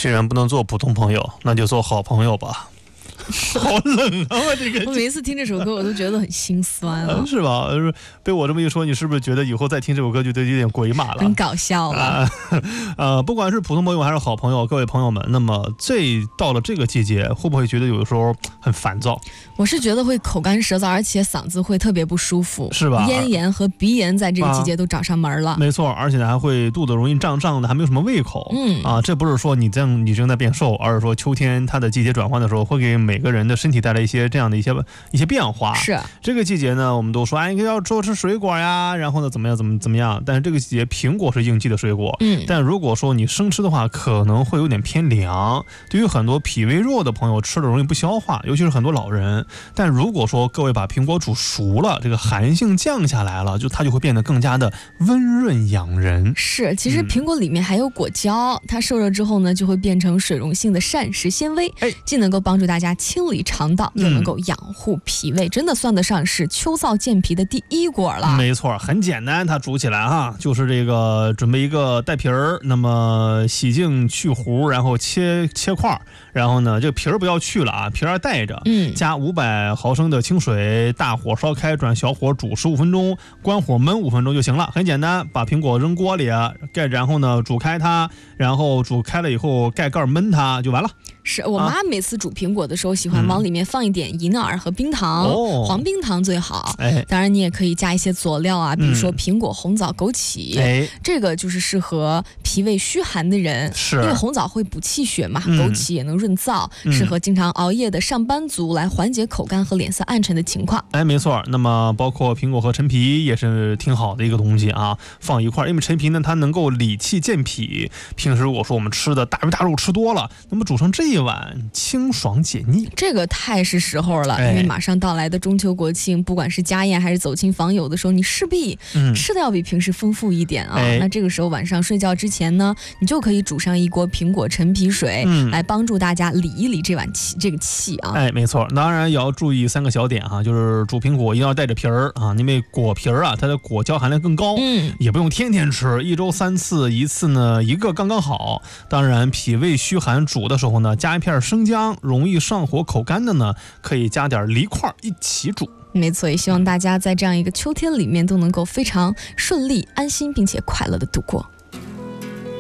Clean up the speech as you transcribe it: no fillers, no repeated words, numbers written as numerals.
既然不能做普通朋友，那就做好朋友吧。好冷啊！这个我每一次听这首歌，我都觉得很心酸啊， 是吧？被我这么一说，你是不是觉得以后再听这首歌就有点鬼马了？ 很搞笑了。 不管是普通朋友还是好朋友，各位朋友们，那么到了这个季节，会不会觉得有的时候很烦躁？ 我是觉得会口干舌燥，而且嗓子会特别不舒服， 是吧？ 咽炎和鼻炎在这个季节都找上门了。 没错，而且呢还会肚子容易胀胀的，还没有什么胃口。这不是说你正在变瘦，而是说秋天它的季节转换的时候，会给每个人的身体带来一些这样的一些变化。 是这个季节呢，我们都说要多吃水果呀，然后呢怎么样？但是这个季节苹果是应季的水果，但如果说你生吃的话，可能会有点偏凉，对于很多脾胃弱的朋友吃了容易不消化，尤其是很多老人。但如果说各位把苹果煮熟了，这个寒性降下来了，它就会变得更加的温润养人。 是，其实苹果里面还有果胶，它受热之后呢，就会变成水溶性的膳食纤维，既能够帮助大家清理肠道，又能够养护脾胃，真的算得上是秋燥健脾的第一果了。 没错，很简单，它煮起来哈，就是这个准备一个带皮儿，那么洗净去核，然后切块，然后呢这个皮儿不要去了啊，皮儿带着，加500毫升的清水，大火烧开，转小火煮15分钟，关火焖5分钟就行了，很简单。把苹果扔锅里，然后呢煮开它，然后煮开了以后盖盖焖它就完了。 是我妈每次煮苹果的时候，喜欢往里面放一点银耳和冰糖，黄冰糖最好。当然你也可以加一些佐料啊，比如说苹果、红枣、枸杞。这个就是适合脾胃虚寒的人，因为红枣会补气血嘛，枸杞也能润燥，适合经常熬夜的上班族来缓解口干和脸色暗沉的情况。 没错。那么包括苹果和陈皮也是挺好的一个东西啊，放一块，因为陈皮呢它能够理气健脾。平时如果说我们吃的大鱼大肉吃多了，那么煮成这一碗清爽解腻， 这个太是时候了。因为马上到来的中秋国庆，不管是家宴还是走亲访友的时候，你势必吃的要比平时丰富一点啊。那这个时候晚上睡觉之前呢，你就可以煮上一锅苹果陈皮水，来帮助大家理一理这个气啊。 没错。当然也要注意3个小点哈，就是煮苹果一定要带着皮儿啊，因为果皮儿啊它的果胶含量更高，也不用天天吃，1周3次，一次呢1个刚刚好。当然脾胃虚寒煮的时候呢，加一片生姜，容易上火口干的呢，可以加点梨块一起煮。 没错，也希望大家在这样一个秋天里面都能够非常顺利、安心并且快乐的度过。